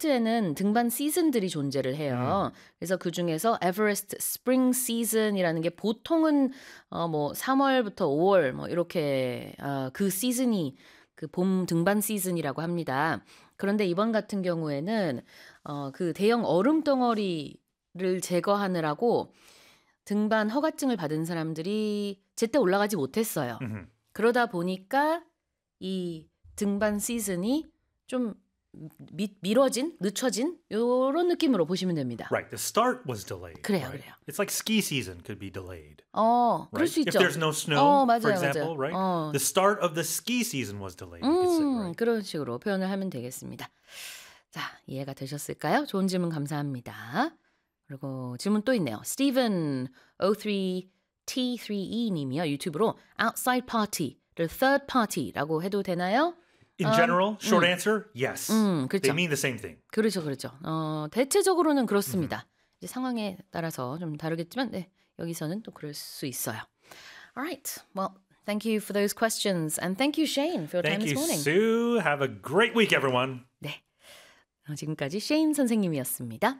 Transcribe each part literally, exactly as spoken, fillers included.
에베레스트에는 등반 시즌들이 존재를 해요. 음. 그래서 그 중에서 에베레스트 스프링 시즌이라는 게 보통은 어, 뭐 삼월부터 오월 뭐 이렇게 어, 그 시즌이 그 봄 등반 시즌이라고 합니다. 그런데 이번 같은 경우에는 어, 그 대형 얼음 덩어리를 제거하느라고 등반 허가증을 받은 사람들이 제때 올라가지 못했어요. Mhm. 그러다 보니까 이 등반 시즌이 좀 미, 미뤄진, 늦춰진 요런 느낌으로 보시면 됩니다. Right. The start was delayed. 그래요, right? 그래요. It's like ski season could be delayed. 어, 그럴 Right? 수 If 있죠. there's no snow, 어, for 맞아요, example, 맞아요. right? 어, The start of the ski season was delayed. You could say, 음, right? 그런 식으로 표현을 하면 되겠습니다. 자, 이해가 되셨을까요? 좋은 질문 감사합니다. 그리고 질문 또 있네요. 스티븐 오삼 티 쓰리 이 님이요. 유튜브로 outside party를 third party라고 해도 되나요? In 음, general, short 음. answer, yes. 음, They 그렇죠. mean the same thing. 그렇죠, 그렇죠. 어, 대체적으로는 그렇습니다. 이제 상황에 따라서 좀 다르겠지만, 네, 여기서는 또 그럴 수 있어요. Alright, well, thank you for those questions, and thank you, Shane, for your time Thank this you, morning. Sue. Have a great week, everyone. 네, 어, 지금까지 Shane 선생님이었습니다.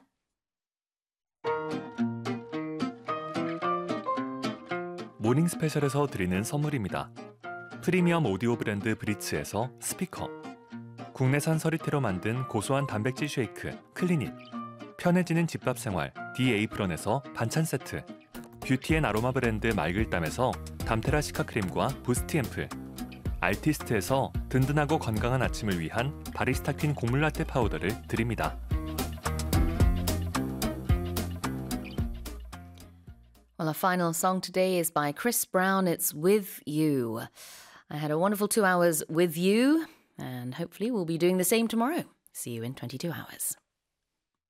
모닝 스페셜에서 드리는 선물입니다. 프리미엄 오디오 브랜드 브리츠에서 스피커, 국내산 서리태로 만든 고소한 단백질 쉐이크 클리닛, 편해지는 집밥 생활 디에이프런에서 반찬 세트, 뷰티 앤 아로마 브랜드 말글담에서 담테라 시카 크림과 부스트 앰플, 알티스트에서 든든하고 건강한 아침을 위한 바리스타 퀸 곡물 라떼 파우더를 드립니다. Well, our final song today is by Chris Brown. It's With You. I had a wonderful two hours with you, and hopefully we'll be doing the same tomorrow. See you in twenty-two hours.